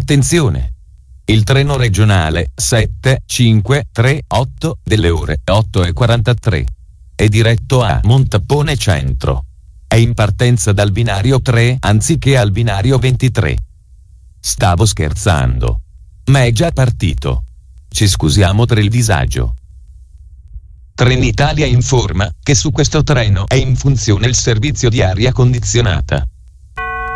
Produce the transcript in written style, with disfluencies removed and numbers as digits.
Attenzione! Il treno regionale 7538 delle ore 8:43 è diretto a Montapone Centro. È in partenza dal binario 3 anziché al binario 23. Stavo scherzando. Ma è già partito. Ci scusiamo per il disagio. Trenitalia informa che su questo treno è in funzione il servizio di aria condizionata.